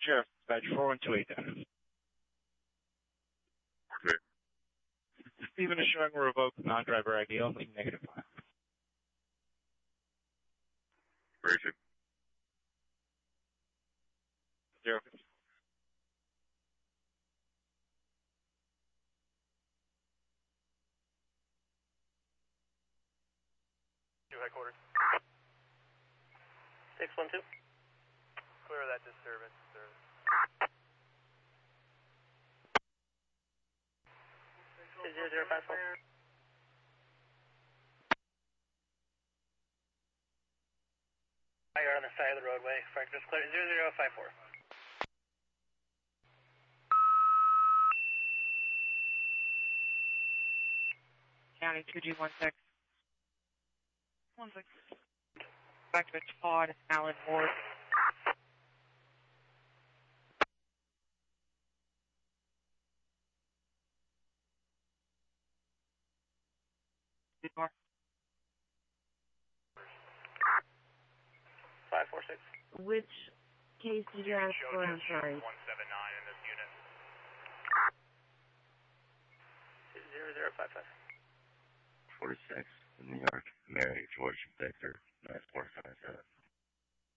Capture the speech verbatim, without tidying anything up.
Sheriff, Dispatch four one two eight down. Okay. Stephen is showing a revoked non-driver I D only, negative five. Operation. Zero fifty. Two headquarters. six one two. Clear that disturbance. disturbance. zero zero five four. You're on the side of the roadway. Fractures clear. zero zero five four. County two G one six. one six. Back to Todd Allen Ward. Car. five four six. Which case did you ask for? I'm sorry. one seven nine in this unit. zero zero five five. forty-six, New York, Mary George Victor, nine four five seven.